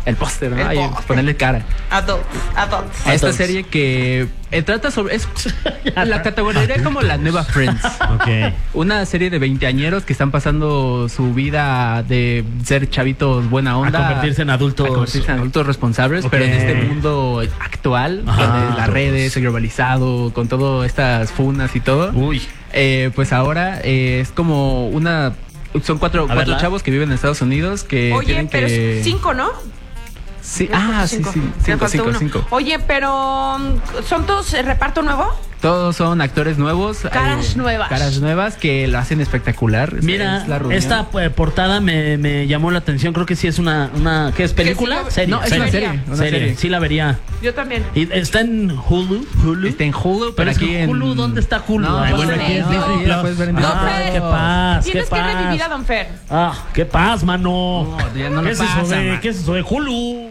El póster, ¿no? Ahí, ponerle cara. Adults. A esta serie que trata sobre... la categoría como la nueva Friends. Ok. Una serie de veinteañeros que están pasando su vida de ser chavitos buena onda A convertirse en adultos responsables, Ok. pero en este mundo actual, donde las redes, el globalizado, con todas estas funas y todo. Uy. Pues ahora es como una... Son cuatro verla. chavos que viven en Estados Unidos que Oye, tienen pero que... es 5, ¿no? Sí, Me faltó uno. 5. Oye, pero ¿son todos reparto nuevo? Todos son actores nuevos. Caras nuevas. Caras nuevas que lo hacen espectacular. Mira, Es la reunión. esta portada me llamó la atención. Creo que sí es una ¿qué es? ¿Película? Que sí, Serie. No, es una serie. Una serie. Sí la vería. Yo también. Y está en Hulu. Está en Hulu, Pero pero es aquí que en... Hulu, ¿dónde está Hulu? No, Ay, pues bueno, en aquí es Disney Disney Plus. Plus. Puedes ver en Don Disney Fer. qué paz, Tienes qué que paz. revivir a Don Fer. Qué paz, mano. No, ya no ¿Qué lo es eso pasa, de, man. ¿qué es eso de Hulu?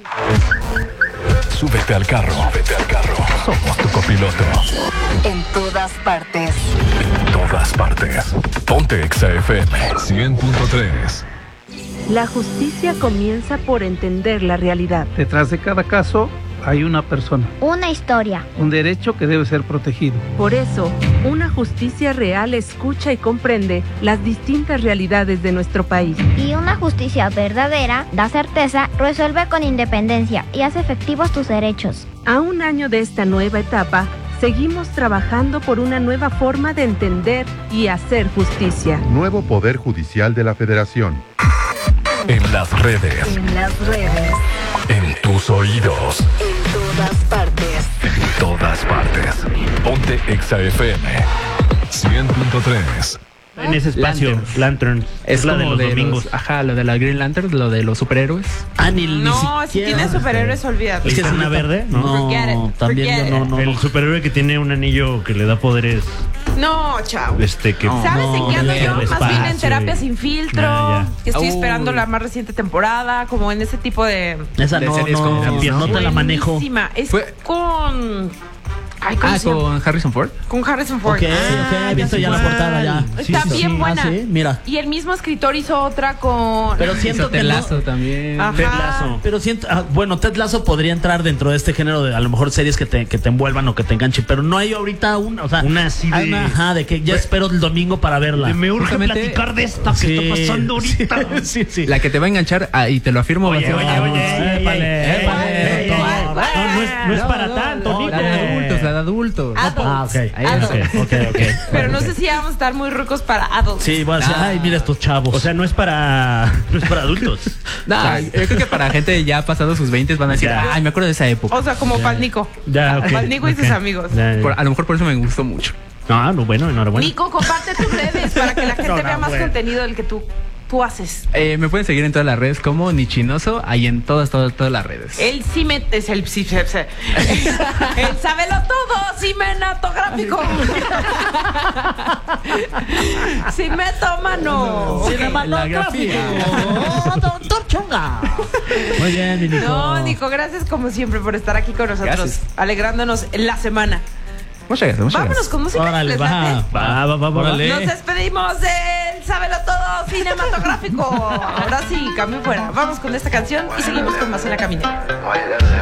Súbete al carro. Somos tu copiloto. En todas partes. En todas partes. Ponte Exa FM 100.3. La justicia comienza por entender la realidad. Detrás de cada caso hay una persona, Una historia. un derecho que debe ser protegido. Por eso, una justicia real escucha y comprende las distintas realidades de nuestro país. Y una justicia verdadera da certeza, resuelve con independencia y hace efectivos tus derechos. A un año de esta nueva etapa, seguimos trabajando por una nueva forma de entender y hacer justicia. Nuevo Poder Judicial de la Federación. En las redes. En las redes. En tus oídos. En todas partes. En todas partes. Ponte Exa FM 100.3. En ese espacio, Lanterns. Es la de como los de domingos. lo de la Green Lantern, lo de los superhéroes. Ni No, si siquiera. tienes superhéroes, olvídate. ¿Es que es una verde? No, Forget it, también forget yo no. El superhéroe que tiene un anillo que le da poderes. No, chao. Que ¿Sabes en qué ando no, yo? el Más bien en espacio terapia y- sin filtro. Ah, que estoy Uy. esperando la más reciente temporada, como en ese tipo de... Esa de no, series no, con- no te la manejo. Buenísima. Es Fue- con... Ay, ¿cómo se llama? Con Harrison Ford. Con Harrison Ford. Ok, he visto ya la portada ya. Está bien buena. Sí, mira. Y el mismo escritor hizo otra con... Pero siento Hizo que Ted no. Lasso también. Ajá. Ted Lasso. Pero siento, bueno, Ted Lasso podría entrar dentro de este género de a lo mejor series que te envuelvan o que te enganchen, pero no hay ahorita una, o sea, Una así de- hay de que ya espero el domingo para verla. Me urge Justamente- platicar de esta que Sí, está pasando ahorita. Sí. La que te va a enganchar, y te lo afirmo, va a ser... No es para tanto, La de adultos, la de adultos. Adults. Ok. Pero no sé si vamos a estar muy ricos para adults. Sí, voy a decir, ay, mira estos chavos. O sea, no es para adultos. No, yo creo que para gente ya pasado sus 20 van a decir, Ya. ay, me acuerdo de esa época. O sea, como Palnico. Ya, ok. Palnico y sus amigos. A lo mejor por eso me gustó mucho. No, bueno, enhorabuena. Nico, comparte tus redes para que la gente vea más bueno. contenido del que tú haces. Me pueden seguir en todas las redes como Nichinoso, ahí en todas las redes. Él sí es el sí, él sábelo todo, cinematográfico. Sí meto mano. Cinematográfico. Doctor Chunga. Muy bien, mi Nico. No, Nico, gracias como siempre por estar aquí con nosotros, Gracias. alegrándonos la semana. Muchas gracias, Vámonos con música. Órale, ¿les late? va. Órale. Nos despedimos del Sábelo Todo cinematográfico. Ahora sí, cambio fuera. Vamos con esta canción y seguimos con más en la caminera.